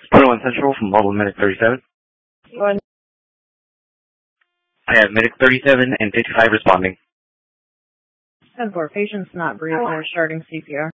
21 Central from Mobile Medic 37. Go ahead. I have Medic 37 and 55 responding. 10-4, patient's not breathing. We're starting CPR.